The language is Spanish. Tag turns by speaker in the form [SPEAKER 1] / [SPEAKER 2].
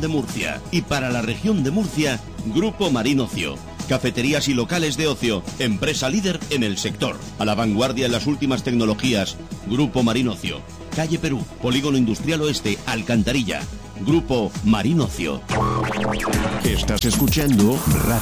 [SPEAKER 1] región de Murcia. Y para la región de Murcia, Grupo Marín Ocio. Cafeterías y locales de ocio, empresa líder en el sector. A la vanguardia en las últimas tecnologías, Grupo Marín Ocio. Calle Perú, Polígono Industrial Oeste, Alcantarilla. Grupo Marín Ocio.
[SPEAKER 2] Estás escuchando